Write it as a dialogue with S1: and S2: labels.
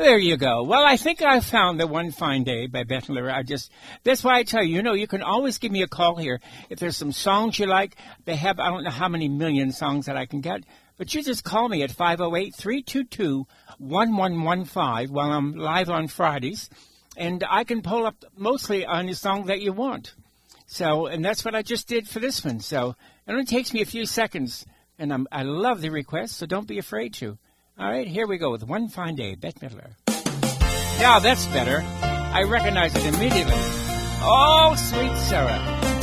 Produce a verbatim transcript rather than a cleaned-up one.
S1: There you go. Well, I think I found the One Fine Day by Bette Midler. I just, that's why I tell you, you know, you can always give me a call here. If there's some songs you like, they have, I don't know how many million songs that I can get, but you just call me at five oh eight, three two two, one one one five while I'm live on Fridays, and I can pull up mostly on the song that you want. So, and that's what I just did for this one. So it only takes me a few seconds, and I'm, I love the request, so don't be afraid to. All right, here we go with One Fine Day, Bette Midler. Now that's better. I recognize it immediately. Oh, sweet Sarah.